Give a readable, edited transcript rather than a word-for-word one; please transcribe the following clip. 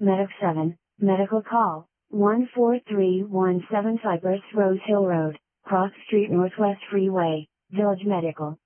Medic 7, medical call, 14317 Cypress Rose Hill Road, Cross Street Northwest Freeway, Village Medical.